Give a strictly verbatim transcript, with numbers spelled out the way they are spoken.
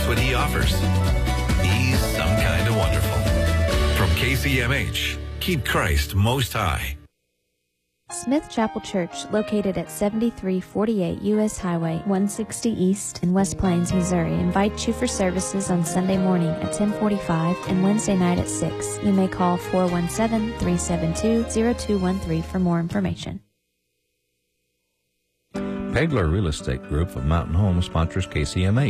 That's what he offers. He's some kind of wonderful. From K C M H, keep Christ most high. Smith Chapel Church, located at seventy-three forty-eight U S Highway one sixty East in West Plains, Missouri, invites you for services on Sunday morning at ten forty-five and Wednesday night at six. You may call four one seven, three seven two, zero two one three for more information. Pegler Real Estate Group of Mountain Home sponsors K C M H.